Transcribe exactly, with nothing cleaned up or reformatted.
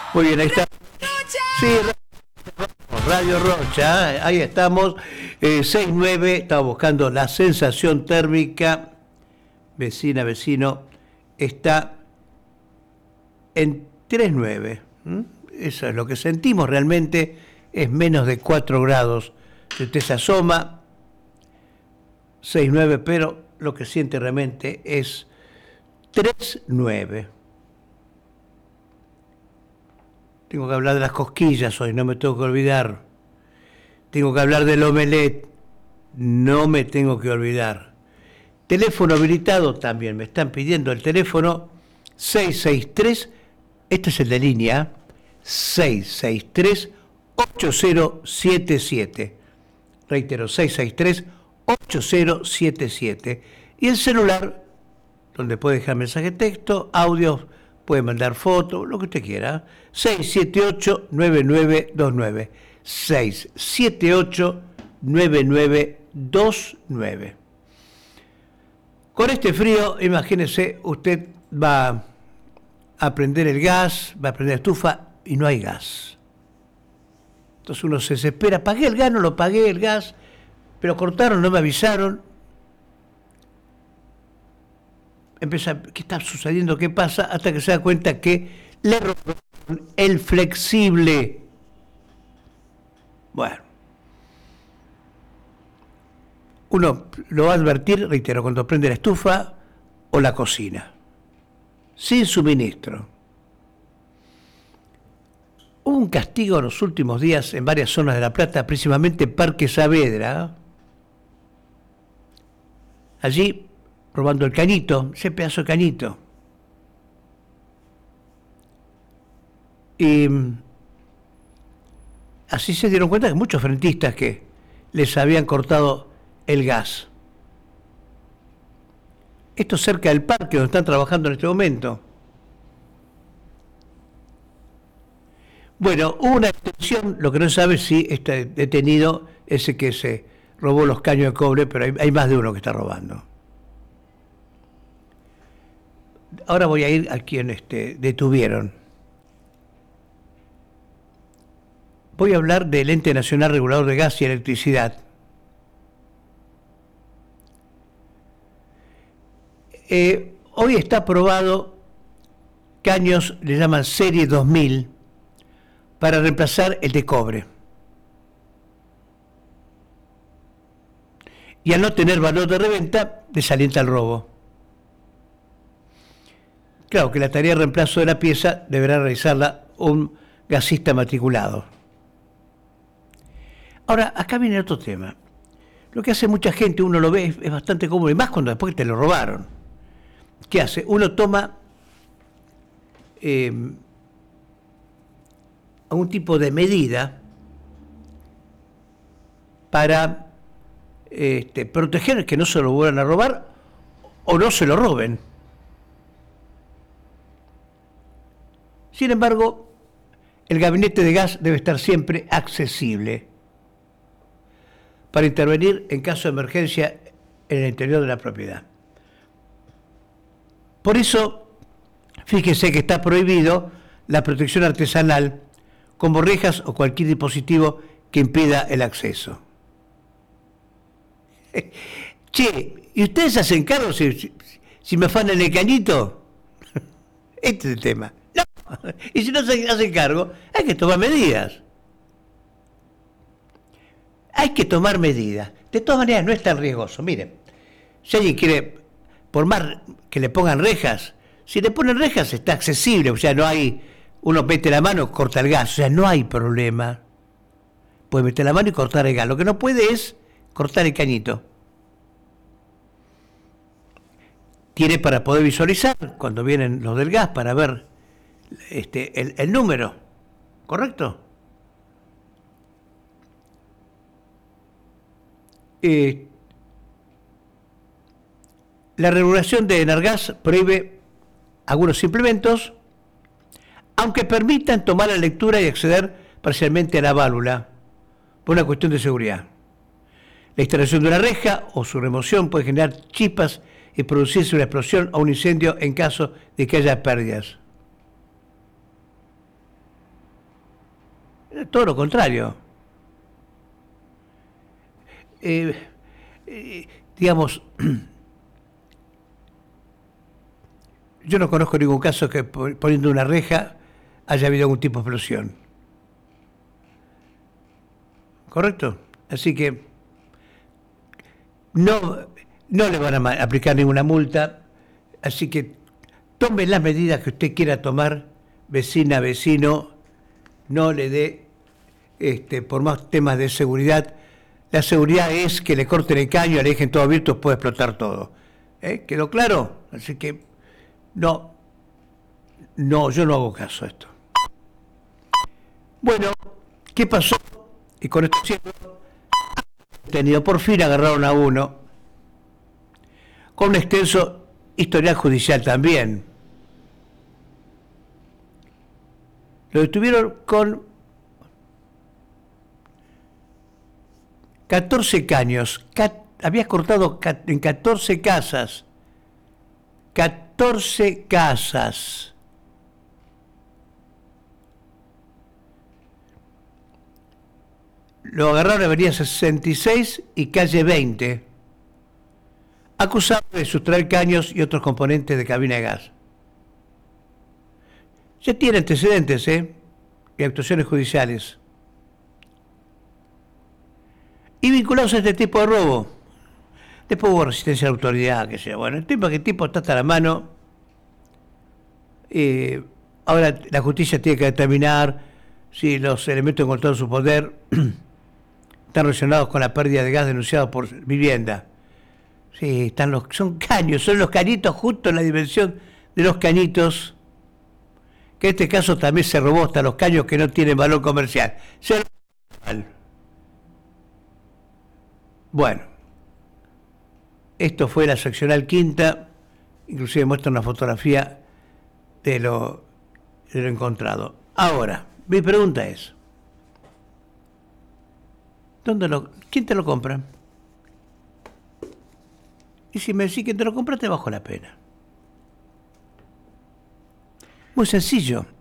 Muy bien, ahí está. Sí, Radio Rocha, ahí estamos. Eh, seis nueve, estaba buscando la sensación térmica. Vecina, vecino, está en tres nueve. ¿Mm? Eso es lo que sentimos realmente, es menos de cuatro grados. Si usted se asoma, seis nueve, pero lo que siente realmente es tres nueve. Tengo que hablar de las cosquillas hoy, no me tengo que olvidar. Tengo que hablar del omelette, no me tengo que olvidar. Teléfono habilitado también, me están pidiendo el teléfono seis seis tres, este es el de línea, seis seis tres, ocho cero siete siete. Reitero, seis seis tres, ocho cero siete siete. Y el celular, donde puede dejar mensaje de texto, audios, puede mandar fotos, lo que usted quiera. seis siete ocho, nueve nueve dos nueve. seis siete ocho, nueve nueve dos nueve. Con este frío, imagínese, usted va a prender el gas, va a prender la estufa y no hay gas. Entonces uno se desespera, pagué el gas, no lo pagué el gas, pero cortaron, no me avisaron. Empieza, ¿qué está sucediendo? ¿Qué pasa? Hasta que se da cuenta que le robaron el flexible. Bueno. Uno lo va a advertir, reitero, cuando prende la estufa o la cocina. Sin suministro. Hubo un castigo en los últimos días en varias zonas de La Plata, principalmente Parque Saavedra. Allí, robando el cañito, ese pedazo de cañito. Y así se dieron cuenta que muchos frentistas que les habían cortado el gas. Esto cerca del parque donde están trabajando en este momento. Bueno, hubo una extensión, lo que no se sabe si este detenido ese que se robó los caños de cobre, pero hay, hay más de uno que está robando. Ahora voy a ir a quien este, detuvieron. Voy a hablar del Ente Nacional Regulador de Gas y Electricidad. Eh, hoy está aprobado caños, le llaman Serie dos mil, para reemplazar el de cobre. Y al no tener valor de reventa, desalienta el robo. Claro que la tarea de reemplazo de la pieza deberá realizarla un gasista matriculado. Ahora, acá viene otro tema. Lo que hace mucha gente, uno lo ve, es, es bastante cómodo, y más cuando después te lo robaron. ¿Qué hace? Uno toma eh, algún tipo de medida para este, proteger que no se lo vuelvan a robar o no se lo roben. Sin embargo, el gabinete de gas debe estar siempre accesible para intervenir en caso de emergencia en el interior de la propiedad. Por eso, fíjese que está prohibido la protección artesanal como rejas o cualquier dispositivo que impida el acceso. Che, ¿y ustedes hacen cargo si, si, si me afanan el cañito? Este es el tema. No. Y si no se hacen cargo, hay que tomar medidas. Hay que tomar medidas. De todas maneras, no es tan riesgoso. Miren, si alguien quiere, por más que le pongan rejas, si le ponen rejas está accesible, o sea, no hay, uno mete la mano, corta el gas, o sea, no hay problema. Puede meter la mano y cortar el gas. Lo que no puede es cortar el cañito. Tiene para poder visualizar cuando vienen los del gas para ver este, el, el número, ¿correcto? Eh, la regulación de Enargas prohíbe algunos implementos, aunque permitan tomar la lectura y acceder parcialmente a la válvula por una cuestión de seguridad. La instalación de una reja o su remoción puede generar chispas y producirse una explosión o un incendio en caso de que haya pérdidas. Todo lo contrario. Eh, eh, digamos, yo no conozco ningún caso que poniendo una reja haya habido algún tipo de explosión. ¿Correcto? Así que no, no le van a aplicar ninguna multa, así que tome las medidas que usted quiera tomar, vecina, vecino, no le dé, este, por más temas de seguridad. La seguridad es que le corten el caño, le dejen todo abierto, puede explotar todo. ¿Eh? ¿Quedó claro? Así que no, no, yo no hago caso a esto. Bueno, ¿qué pasó? Y con esto cierro. Tenido por fin agarraron a uno con un extenso historial judicial también. Lo detuvieron con catorce caños. Había cortado en catorce casas. catorce casas. Lo agarraron en Avenida sesenta y seis y calle veinte, acusado de sustraer caños y otros componentes de cabina de gas. Ya tiene antecedentes, ¿eh? Y actuaciones judiciales. Y vinculados a este tipo de robo. Después hubo resistencia a la autoridad, que sea. Bueno, el tipo que el tipo está hasta la mano. Eh, ahora la justicia tiene que determinar si los elementos encontrados en su poder están relacionados con la pérdida de gas denunciado por vivienda. Sí, están los, son caños, son los cañitos justo en la dimensión de los cañitos, que en este caso también se robó hasta los caños que no tienen valor comercial. Se bueno, esto fue la seccional quinta, inclusive muestra una fotografía de lo, de lo encontrado. Ahora, mi pregunta es, ¿dónde lo, ¿quién te lo compra? Y si me decís que te lo compra, te bajo la pena. Muy sencillo.